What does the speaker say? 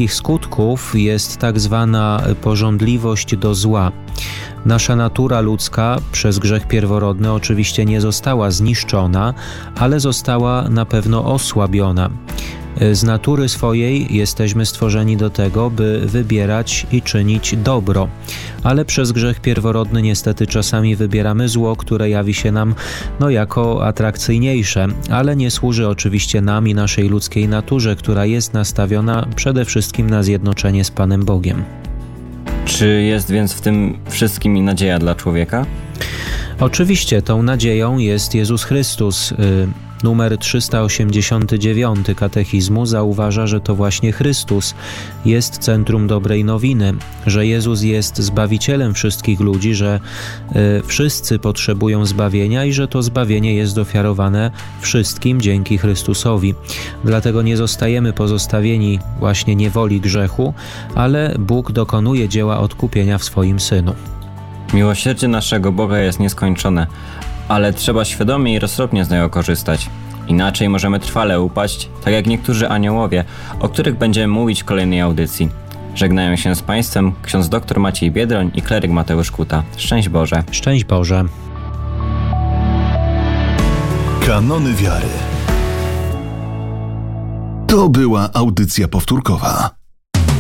wszystkich skutków jest tak zwana pożądliwość do zła. Nasza natura ludzka przez grzech pierworodny oczywiście nie została zniszczona, ale została na pewno osłabiona. Z natury swojej jesteśmy stworzeni do tego, by wybierać i czynić dobro, ale przez grzech pierworodny niestety czasami wybieramy zło, które jawi się nam jako atrakcyjniejsze, ale nie służy oczywiście nam i naszej ludzkiej naturze, która jest nastawiona przede wszystkim na zjednoczenie z Panem Bogiem. Czy jest więc w tym wszystkim i nadzieja dla człowieka? Oczywiście tą nadzieją jest Jezus Chrystus. Numer 389 Katechizmu zauważa, że to właśnie Chrystus jest centrum dobrej nowiny, że Jezus jest Zbawicielem wszystkich ludzi, że wszyscy potrzebują zbawienia i że to zbawienie jest ofiarowane wszystkim dzięki Chrystusowi. Dlatego nie zostajemy pozostawieni właśnie niewoli grzechu, ale Bóg dokonuje dzieła odkupienia w swoim Synu. Miłosierdzie naszego Boga jest nieskończone, ale trzeba świadomie i roztropnie z niego korzystać. Inaczej możemy trwale upaść, tak jak niektórzy aniołowie, o których będziemy mówić w kolejnej audycji. Żegnają się z Państwem ksiądz dr Maciej Biedroń i kleryk Mateusz Kuta. Szczęść Boże. Szczęść Boże. Kanony wiary. To była audycja powtórkowa.